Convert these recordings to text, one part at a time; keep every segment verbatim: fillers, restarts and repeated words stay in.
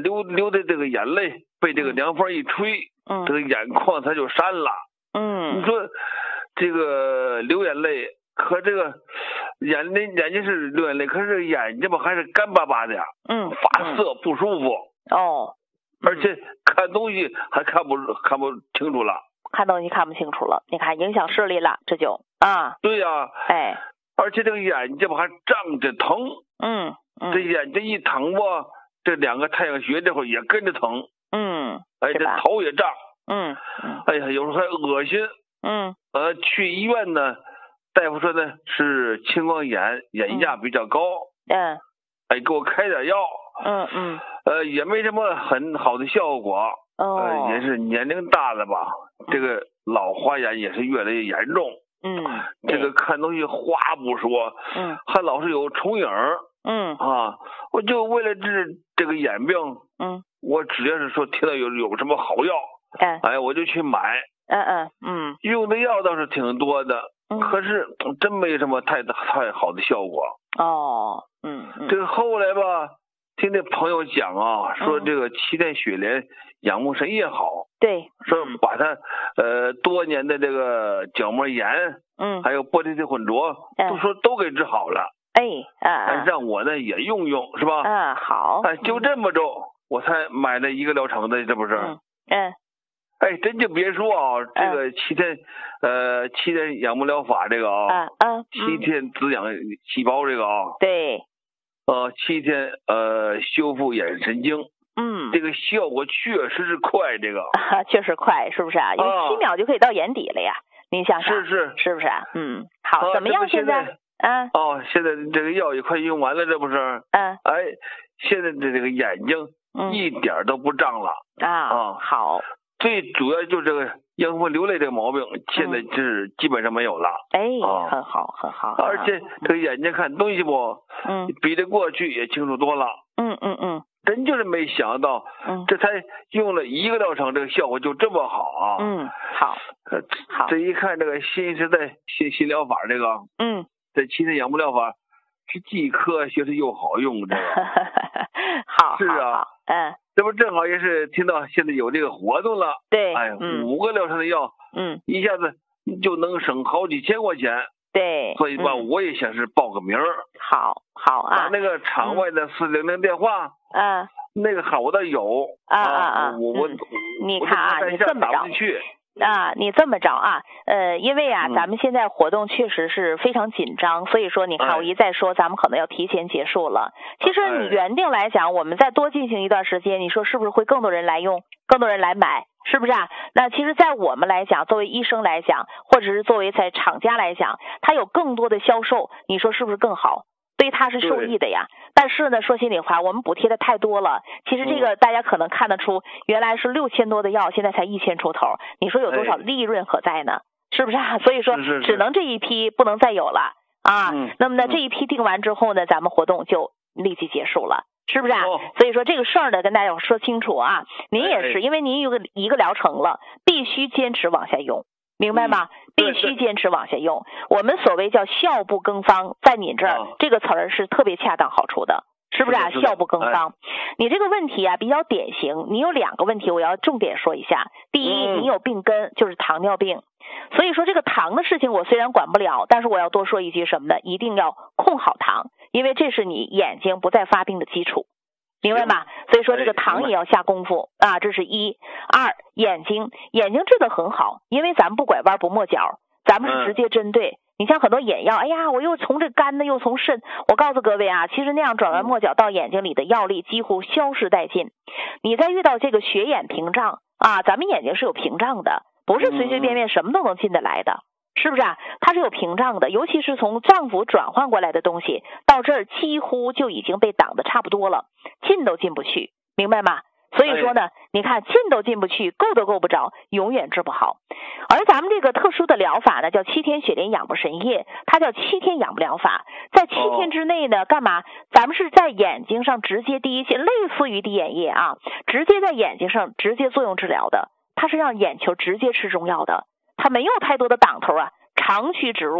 流流的这个眼泪被这个凉风一吹， 嗯， 这个眼眶它就闪了。 嗯， 你说这个流眼泪，可这个眼泪眼睛是流眼泪，可是眼睛吧还是干巴巴的呀， 嗯， 发涩不舒服。 哦， 而且看东西还看不看不清楚了， 看东西看不清楚了，你看影响视力了，这就啊， 对呀、啊， 哎， 而且这个眼睛吧还胀着疼， 嗯，嗯这眼睛一疼吧，这两个太阳穴这会儿也跟着疼， 嗯， 哎，这头也胀， 嗯嗯， 哎呀，有时候还恶心， 嗯， 呃，去医院呢，大夫说呢是青光眼，眼压比较高， 嗯， 哎，给我开点药， 嗯嗯， 呃，也没什么很好的效果， 哦， 呃，也是年龄大了吧，这个老花眼也是越来越严重， 嗯， 这个看东西花不说， 嗯， 还老是有重影， 嗯啊，我就为了治这个眼病， 嗯， 我只要是说听到有有什么好药， 哎， 哎，我就去买， 嗯嗯嗯， 用的药倒是挺多的， 嗯可是真没什么太太好的效果。 哦，嗯嗯， 这个后来吧，听那朋友讲啊，说这个七天雪莲养目神也好， 对， 说把它呃多年的这个角膜炎， 嗯， 还有玻璃体混浊， 嗯都说都给治好了。 哎，啊， 哎，让我呢也用用，是吧？ 嗯，好， 哎，就这么着，我才买了一个疗程的，这不是？ 嗯嗯， 哎，真就别说啊，这个七天，呃，七天养目疗法这个啊， 啊啊， 七天滋养细胞这个啊， 对， 呃，七天呃修复眼神经， 嗯， 这个效果确实是快，这个啊，确实快，是不是啊？因为七秒就可以到眼底了呀，您想想， 是是是不是啊？嗯，好， 啊怎么样？现在？嗯， 哦，现在这个药也快用完了，这不是？ 嗯， 哎，现在的这个眼睛一点都不胀了啊啊，好， 最主要就是这个樱花流泪这个毛病，现在是基本上没有了。 哎，很好，很好。 而且这个眼睛看东西不， 嗯， 比这过去也清楚多了。 嗯嗯嗯， 真就是没想到， 嗯， 这才用了一个疗程，这个效果就这么好啊。 嗯，好，好。 这一看这个新时代新新疗法，这个， 嗯。 这七天养目疗法是既科学是又好用，这个好， 是啊， 嗯， 这不正好也是听到现在有这个活动了， 对， 哎， 嗯、 五个疗程的药， 嗯， 一下子就能省好几千块钱， 对， 所以吧， 嗯、 我也想是报个名儿， 好，好啊， 把那个场外的四零零电话， 嗯， 那个号我倒有， 啊啊啊， 我我、 嗯、你看啊，你这么着。啊，你这么着啊，呃，因为啊， 嗯、 咱们现在活动确实是非常紧张，所以说你看我一再说，咱们可能要提前结束了。 哎、 其实你原定来讲，我们再多进行一段时间，你说是不是会更多人来用，更多人来买，是不是啊？那其实，在我们来讲，作为医生来讲，或者是作为在厂家来讲，它有更多的销售，你说是不是更好？对他是受益的呀，但是呢，说心里话，我们补贴的太多了。其实这个大家可能看得出，嗯、原来是六千多的药，现在才一千出头，你说有多少利润何在呢？哎、是不是啊？所以说，只能这一批，不能再有了啊。 嗯、 那么呢，这一批定完之后呢，咱们活动就立即结束了。是不是啊？ 哦、 所以说这个事儿呢，跟大家说清楚啊。您也是， 哎、 因为您有个一个疗程了，必须坚持往下用。明白吗？ 嗯、 必须坚持往下用。我们所谓叫效不更方，在你这儿、 哦、 这个词儿是特别恰当好处的，是不是啊？ 是效不更方、 哎， 你这个问题啊比较典型。你有两个问题，我要重点说一下。第一， 嗯、 你有病根，就是糖尿病。所以说这个糖的事情我虽然管不了，但是我要多说一句什么呢？一定要控好糖，因为这是你眼睛不再发病的基础。明白吗？所以说这个糖也要下功夫啊，这是一。二，眼睛，眼睛治得很好，因为咱们不拐弯不抹角，咱们是直接针对。嗯、你像很多眼药，哎呀，我又从这肝呢，又从肾，我告诉各位啊，其实那样转弯抹角到眼睛里的药力几乎消失殆尽。你再遇到这个血眼屏障啊，咱们眼睛是有屏障的，不是随随便便什么都能进得来的。是不是啊？它是有屏障的，尤其是从脏腑转换过来的东西，到这儿几乎就已经被挡得差不多了，进都进不去，明白吗？所以说呢，你看进都进不去，够都够不着，永远治不好。而咱们这个特殊的疗法呢，叫七天雪莲养目神液，它叫七天养目疗法，在七天之内呢，干嘛？咱们是在眼睛上直接滴一些类似于滴眼液啊，直接在眼睛上直接作用治疗的，它是让眼球直接吃中药的。它没有太多的挡头啊，长驱直入，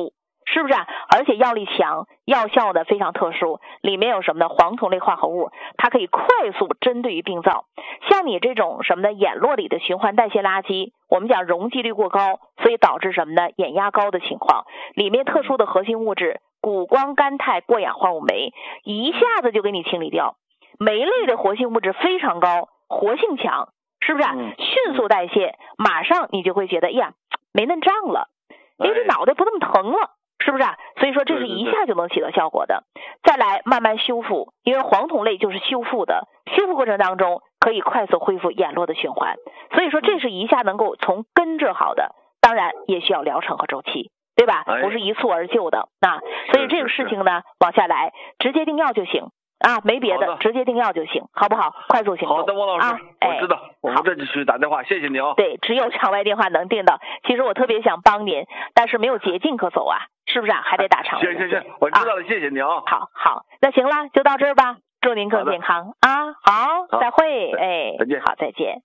是不是啊？而且药力强，药效的非常特殊，里面有什么呢？黄酮类化合物，它可以快速针对于病灶。像你这种什么呢？眼络里的循环代谢垃圾，我们讲容积率过高，所以导致什么呢？眼压高的情况，里面特殊的核心物质谷胱甘肽过氧化物酶，一下子就给你清理掉。酶类的活性物质非常高，活性强，是不是啊？迅速代谢，马上你就会觉得，哎呀，没那胀了，因为这脑袋不那么疼了。是不是啊？所以说这是一下就能起到效果的。再来慢慢修复，因为黄酮类就是修复的，修复过程当中可以快速恢复眼络的循环。所以说这是一下能够从根治好的，当然也需要疗程和周期，对吧？不是一蹴而就的啊。所以这个事情呢，往下来直接定药就行啊，没别的，直接定药就行，好不好？快速行动。 好的，王老师， 啊、 我知道，我们这就去打电话，谢谢你啊。 对，只有场外电话能定到。其实我特别想帮您，但是没有捷径可走啊。是不是啊？还得打场外。 行行行，我知道了，啊、谢谢你啊。 好好，那行了，就到这儿吧。祝您更健康啊！好，好再会，哎， 再见， 好，再见。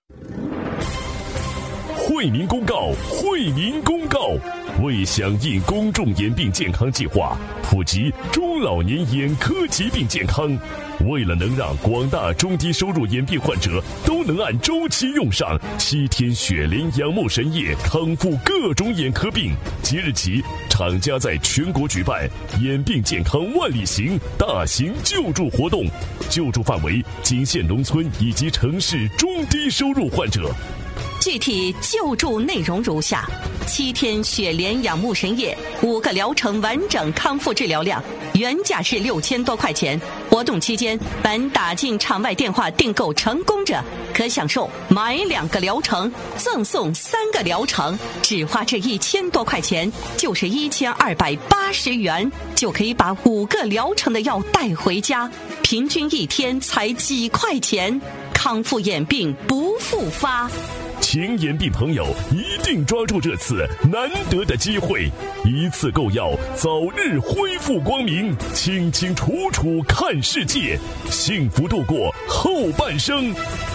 惠民公告，惠民公告。为响应公众眼病健康计划，普及中老年眼科疾病健康，为了能让广大中低收入眼病患者都能按周期用上七天雪莲养慕神液，康复各种眼科病，即日起，厂家在全国举办眼病健康万里行大型救助活动，救助范围仅限农村以及城市中低收入患者。 具体救助内容如下：七天雪莲养慕神液，五个疗程完整康复治疗量，原价是六千多块钱。活动期间，本打进场外电话订购成功者，可享受买两个疗程赠送三个疗程，只花这一千多块钱，就是一千二百八十元，就可以把五个疗程的药带回家，平均一天才几块钱，康复眼病不复发。 请眼病朋友一定抓住这次难得的机会，一次购药，早日恢复光明，清清楚楚看世界，幸福度过后半生。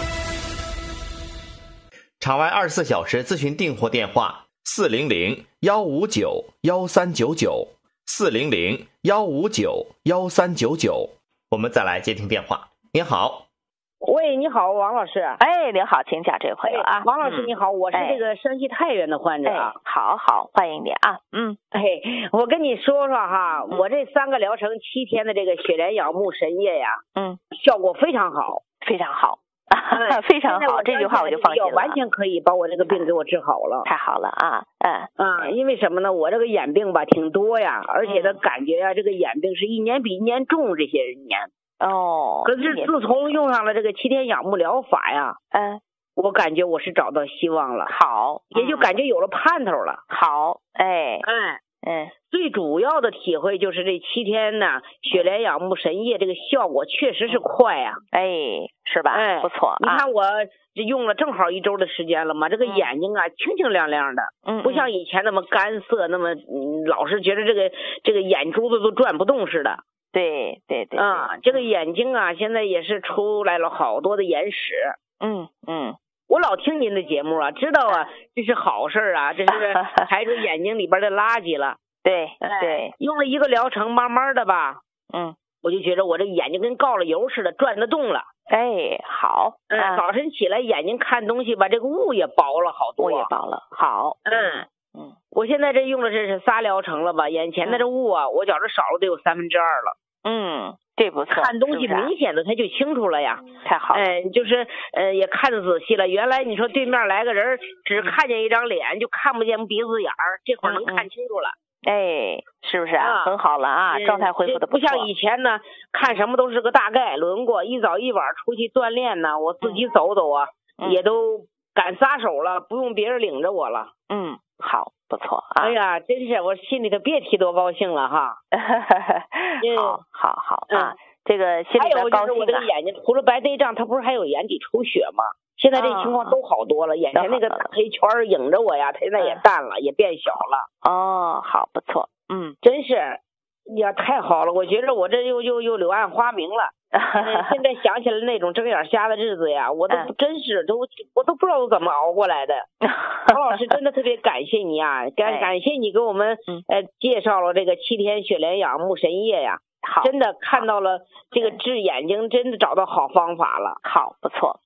场外二十四小时咨询订货电话：四零零幺五九幺三九九，四零零幺五九幺三九九。我们再来接听电话。您好。 喂，你好，王老师。 哎，您好，请讲这位朋友啊。 王老师你好，我是这个山西太原的患者啊。 哎、好好，欢迎你啊。嗯， 哎，我跟你说说哈，嗯、我这三个疗程七天的这个雪莲养慕神液呀， 嗯， 效果非常好， 非常好，非常好。这句话我就放心了， 完全可以把我这个病给我治好了。 太好了啊，嗯啊，因为什么呢？我这个眼病吧挺多呀，而且呢感觉呀，这个眼病是一年比一年重，这些年。 哦， 可是自从用上了这个七天养慕疗法呀， 嗯， 我感觉我是找到希望了， 好， 也就感觉有了盼头了， 好，哎， 哎， 嗯， 最主要的体会就是这七天呢，雪莲养慕神液这个效果确实是快呀， 哎，是吧？ 哎， 不错， 你看我这用了正好一周的时间了嘛，这个眼睛啊清清亮亮的， 嗯， 不像以前那么干涩，那么嗯老是觉得这个这个眼珠子都转不动似的。 对对 对, 对啊，这个眼睛啊，现在也是出来了好多的眼屎。 嗯嗯， 我老听您的节目啊，知道啊，这是好事啊，这是排出眼睛里边的垃圾了。 对对、 哎，用了一个疗程，慢慢的吧， 嗯， 我就觉得我这眼睛跟告了油似的，转得动了。 哎，好， 嗯， 啊、 早晨起来眼睛看东西吧，这个雾也薄了好多。 雾也薄了，好， 嗯。 嗯， 我现在这用了这是仨疗程了吧？眼前的这雾啊，我觉着少了得有三分之二了。 嗯，这不错， 看东西明显的它就清楚了呀。 太好了， 哎，就是呃也看得仔细了。原来你说对面来个人，只看见一张脸，就看不见鼻子眼儿，这会儿能看清楚了。 嗯、哎，是不是啊？很好了啊，状态恢复的不错。不像以前呢，看什么都是个大概轮廓，一早一晚出去锻炼呢，我自己走走啊， 嗯、 也都敢撒手了，不用别人领着我了。 嗯，好。不错啊！ 哎呀，真是我心里头别提多高兴了哈！ 好，好，好啊！嗯、这个心里边高兴啊！ 还有就是我这个眼睛除了白内障，它不是还有眼底出血吗？现在这情况都好多了， 哦、 眼前那个大黑圈影着我呀，它现在也淡了，嗯、也变小了。 哦，好，不错，嗯， 真是呀，太好了！我觉着我这又又又柳暗花明了。 现在想起来那种睁眼瞎的日子呀，我都真是都我都不知道我怎么熬过来的。曹老师真的特别感谢你啊，感感谢你给我们呃介绍了这个七天雪莲养目神液呀。 好， 真的看到了这个治眼睛，真的找到好方法了。 好，不错。